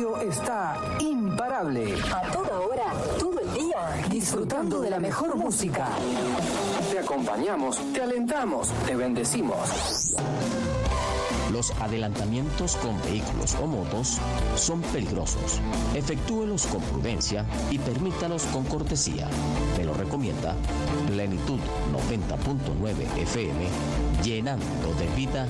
radio está imparable. A toda hora, todo el día, disfrutando de la mejor música. Te acompañamos, te alentamos, te bendecimos. Los adelantamientos con vehículos o motos son peligrosos. Efectúelos con prudencia y permítalos con cortesía. Te lo recomienda Plenitud 90.9 FM, llenando de vida